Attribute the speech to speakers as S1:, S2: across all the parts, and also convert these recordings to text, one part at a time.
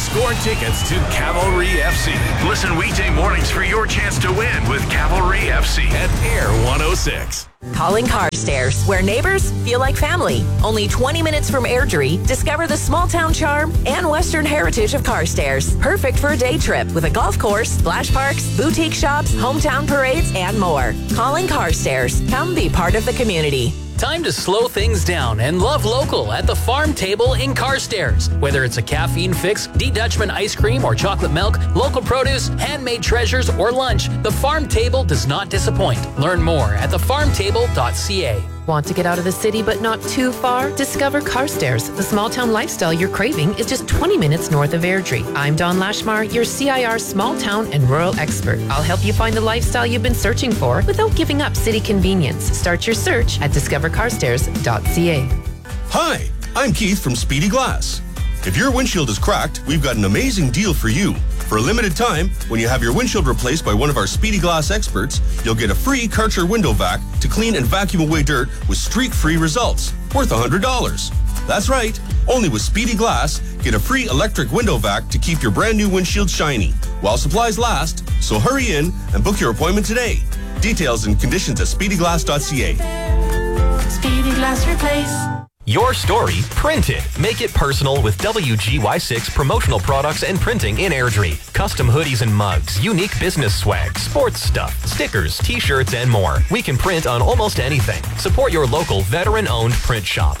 S1: Score tickets to Cavalry FC.
S2: Listen weekday mornings for your chance to win with Cavalry FC
S1: at Air 106.
S3: Calling Carstairs, where neighbors feel like family. Only 20 minutes from Airdrie, discover the small town charm and Western heritage of Carstairs. Perfect for a day trip with a golf course, splash parks, boutique shops, hometown parades, and more. Calling Carstairs. Come be part of the community.
S4: Time to slow things down and love local at the Farm Table in Carstairs. Whether it's a caffeine fix, D. Dutchman ice cream or chocolate milk, local produce, handmade treasures, or lunch, the Farm Table does not disappoint. Learn more at thefarmtable.ca.
S5: Want to get out of the city but not too far? Discover Carstairs. The small town lifestyle you're craving is just 20 minutes north of Airdrie. I'm Dawn Lashmar, your CIR small town and rural expert. I'll help you find the lifestyle you've been searching for without giving up city convenience. Start your search at discovercarstairs.ca.
S6: Hi, I'm Keith from Speedy Glass. If your windshield is cracked, we've got an amazing deal for you. For a limited time, when you have your windshield replaced by one of our Speedy Glass experts, you'll get a free Karcher window vac to clean and vacuum away dirt with streak-free results, worth $100. That's right, only with Speedy Glass, get a free electric window vac to keep your brand new windshield shiny, while supplies last, so hurry in and book your appointment today. Details and conditions at speedyglass.ca.
S7: Speedy Glass Replace.
S8: Your story, printed. Make it personal with WGY6 promotional products and printing in Airdrie. Custom hoodies and mugs, unique business swag, sports stuff, stickers, t-shirts, and more. We can print on almost anything. Support your local veteran-owned print shop,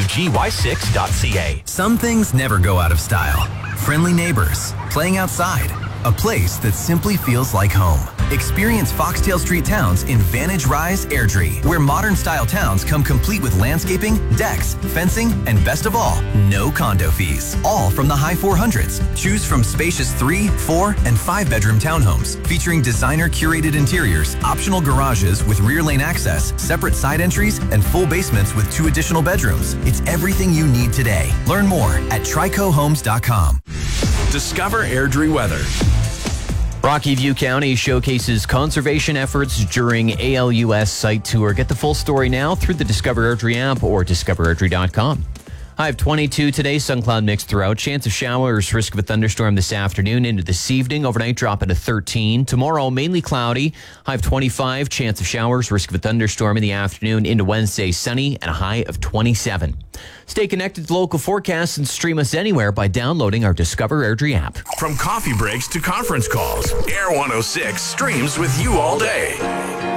S8: WGY6.ca.
S9: Some things never go out of style. Friendly neighbors, playing outside, a place that simply feels like home. Experience Foxtail Street Towns in Vantage Rise, Airdrie, where modern-style towns come complete with landscaping, decks, fencing, and best of all, no condo fees. All from the high 400s. Choose from spacious 3, 4, and 5-bedroom townhomes featuring designer-curated interiors, optional garages with rear lane access, separate side entries, and full basements with 2 additional bedrooms. It's everything you need today. Learn more at tricohomes.com.
S1: Discover Airdrie weather.
S10: Rocky View County showcases conservation efforts during ALUS site tour. Get the full story now through the Discover Airdrie app or discoverairdrie.com. High of 22 today, sun cloud mix throughout. Chance of showers, risk of a thunderstorm this afternoon into this evening. Overnight drop into 13. Tomorrow, mainly cloudy. High of 25, chance of showers, risk of a thunderstorm in the afternoon. Into Wednesday, sunny and a high of 27. Stay connected to local forecasts and stream us anywhere by downloading our Discover Airdrie app.
S2: From coffee breaks to conference calls, Air 106 streams with you all day.